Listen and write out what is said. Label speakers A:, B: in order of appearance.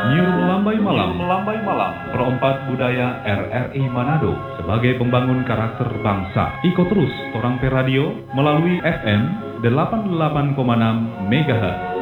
A: Melambai Malam, Perompat Budaya RRI Manado sebagai pembangun karakter bangsa. Ikut terus Torang Pe Radio melalui FM 88,6 MHz.